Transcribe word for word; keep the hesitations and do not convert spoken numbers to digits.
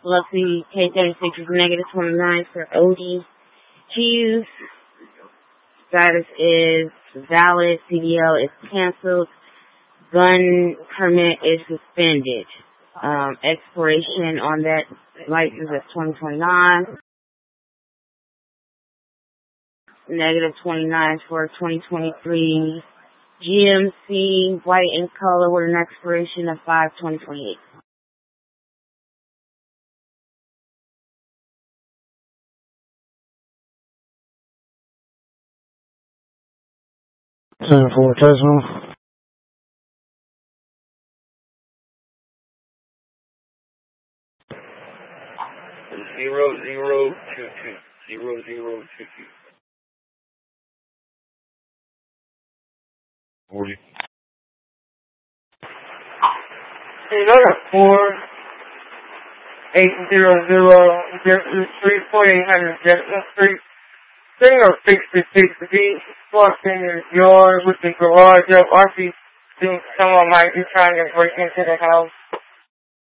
Luxy K thirty-six is negative twenty-nine for O D. Hughes, status is valid. C D L is canceled. Gun permit is suspended. Um, expiration on that license is twenty twenty-nine. Negative twenty-nine for twenty twenty-three. G M C, white in color with an expiration of five twenty twenty-eight. Ten four Tesla. Zero zero two two. Zero zero two two. Forty. Another four eight zero zero Jefferson Street, forty-eight hundred Jefferson Street. Singer sixty-six feet, parked in his yard with the garage up. R C thinks someone might be trying to break into the house.